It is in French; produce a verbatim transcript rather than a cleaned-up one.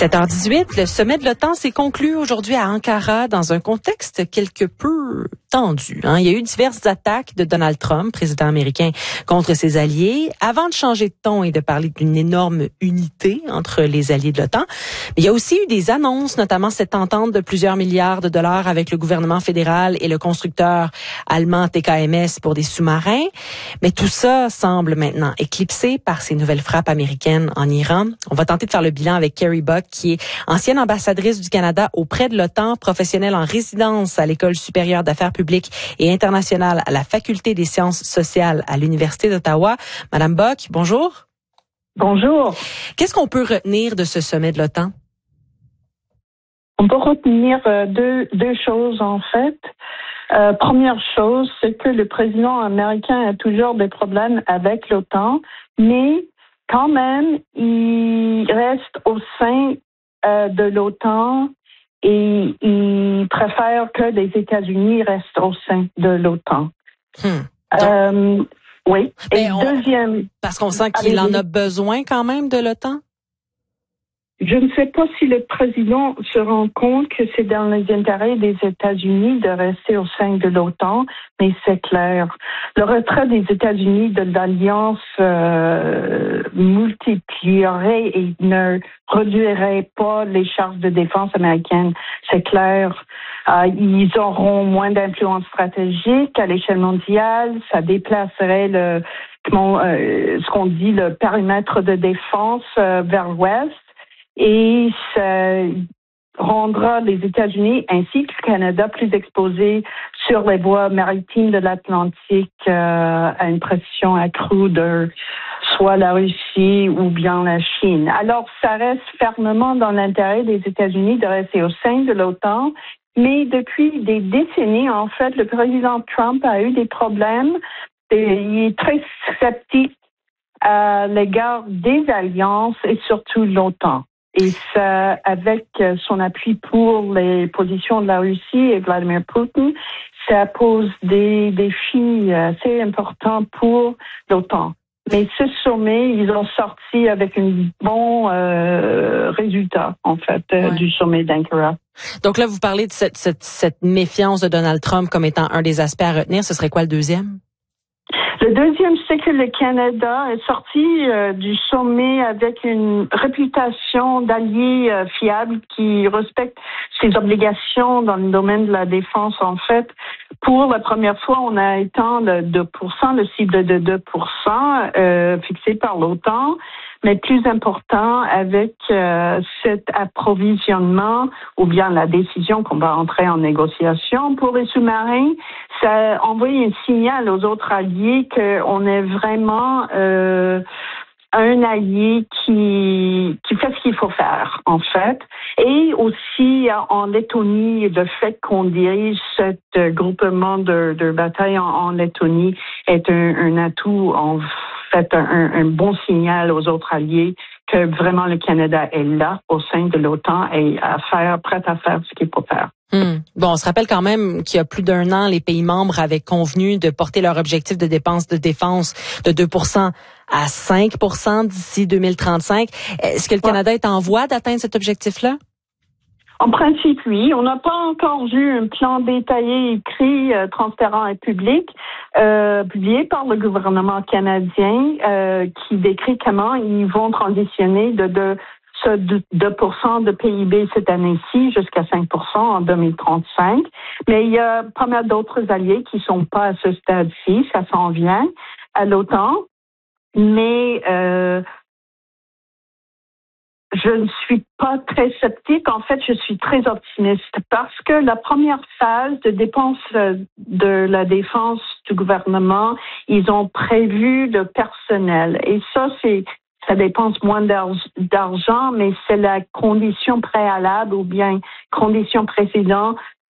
sept heures dix-huit, le sommet de l'OTAN s'est conclu aujourd'hui à Ankara dans un contexte quelque peu tendu. Hein. Il y a eu diverses attaques de Donald Trump, président américain, contre ses alliés, avant de changer de ton et de parler d'une énorme unité entre les alliés de l'OTAN. Mais il y a aussi eu des annonces, notamment cette entente de plusieurs milliards de dollars avec le gouvernement fédéral et le constructeur allemand T K M S pour des sous-marins. Mais tout ça semble maintenant éclipsé par ces nouvelles frappes américaines en Iran. On va tenter de faire le bilan avec Kerry Buck, qui est ancienne ambassadrice du Canada auprès de l'OTAN, professionnelle en résidence à l'École supérieure d'affaires publiques et internationales à la Faculté des sciences sociales à l'Université d'Ottawa. Madame Buck, bonjour. Bonjour. Qu'est-ce qu'on peut retenir de ce sommet de l'OTAN? On peut retenir euh, deux, deux choses, en fait. Euh, première chose, c'est que le président américain a toujours des problèmes avec l'OTAN, mais quand même, il reste au sein euh, de l'OTAN et il préfère que les États-Unis restent au sein de l'OTAN. Hmm. Euh, oui. Et on, deuxième... Parce qu'on sent qu'il en a besoin quand même de l'OTAN? Je ne sais pas si le président se rend compte que c'est dans les intérêts des États-Unis de rester au sein de l'OTAN, mais c'est clair. Le retrait des États-Unis de l'Alliance euh, multiplierait et ne réduirait pas les charges de défense américaines, c'est clair. Euh, ils auront moins d'influence stratégique à l'échelle mondiale, ça déplacerait le, comment, euh, ce qu'on dit, le périmètre de défense euh, vers l'ouest. Et ça rendra les États-Unis ainsi que le Canada plus exposés sur les voies maritimes de l'Atlantique euh, à une pression accrue de soit la Russie ou bien la Chine. Alors, ça reste fermement dans l'intérêt des États-Unis de rester au sein de l'OTAN, mais depuis des décennies, en fait, le président Trump a eu des problèmes. Et il est très sceptique à l'égard des alliances et surtout l'OTAN. Et ça, avec son appui pour les positions de la Russie et Vladimir Poutine, ça pose des défis assez importants pour l'OTAN. Mais ce sommet, ils ont sorti avec un bon euh, résultat, en fait, ouais. du sommet d'Ankara. Donc là, vous parlez de cette, cette, cette méfiance de Donald Trump comme étant un des aspects à retenir. Ce serait quoi le deuxième? Le deuxième, c'est que le Canada est sorti euh, du sommet avec une réputation d'allié euh, fiable qui respecte ses obligations dans le domaine de la défense. En fait, pour la première fois, on a éteint le deux pour cent, le cible de deux pour cent euh, fixé par l'OTAN. Mais plus important, avec euh, cet approvisionnement ou bien la décision qu'on va entrer en négociation pour les sous-marins, ça envoie un signal aux autres alliés qu'on est vraiment euh, un allié qui qui fait ce qu'il faut faire, en fait. Et aussi, en Lettonie, le fait qu'on dirige ce groupement de, de bataille en, en Lettonie est un, un atout en fait un, un bon signal aux autres alliés que vraiment le Canada est là au sein de l'OTAN et à faire, prêt à faire ce qu'il faut faire. Hum. Bon, on se rappelle quand même qu'il y a plus d'un an, les pays membres avaient convenu de porter leur objectif de dépenses de défense de deux pour cent à cinq pour cent d'ici deux mille trente-cinq. Est-ce que le Canada est en voie d'atteindre cet objectif-là? En principe, oui. On n'a pas encore vu un plan détaillé, écrit, euh, transparent et public, euh, publié par le gouvernement canadien, euh, qui décrit comment ils vont transitionner de, de ce deux pour cent de P I B cette année-ci jusqu'à cinq pour cent en deux mille trente-cinq. Mais il y a pas mal d'autres alliés qui sont pas à ce stade-ci. Ça s'en vient à l'OTAN. Mais euh, je ne suis pas très sceptique. En fait, je suis très optimiste parce que la première phase de dépenses de la défense du gouvernement, ils ont prévu le personnel. Et ça, c'est, ça dépense moins d'argent, mais c'est la condition préalable ou bien condition précédente